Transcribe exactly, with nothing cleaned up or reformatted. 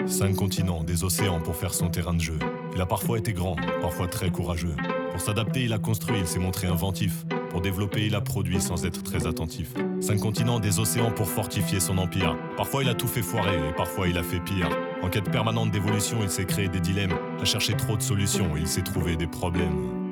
Cinq continents, des océans pour faire son terrain de jeu. Il a parfois été grand, parfois très courageux. Pour s'adapter, il a construit, il s'est montré inventif. Pour développer, il a produit sans être très attentif. Cinq continents, des océans pour fortifier son empire. Parfois il a tout fait foirer et parfois il a fait pire. En quête permanente d'évolution, il s'est créé des dilemmes. A cherché trop de solutions et il s'est trouvé des problèmes.